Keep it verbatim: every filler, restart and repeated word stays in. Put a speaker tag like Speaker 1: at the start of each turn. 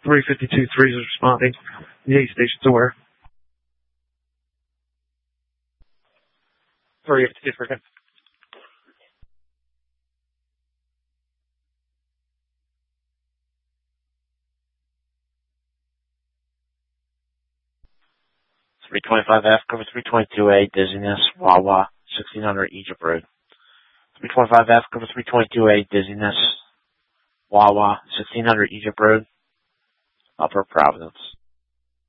Speaker 1: three fifty-two three is responding. The A station's aware. three fifty-two three.
Speaker 2: three twenty-five F, cover three twenty-two A, dizziness, Wawa, sixteen hundred Egypt Road. three twenty-five F, cover three twenty-two A, dizziness, Wawa, sixteen hundred Egypt Road, Upper Providence.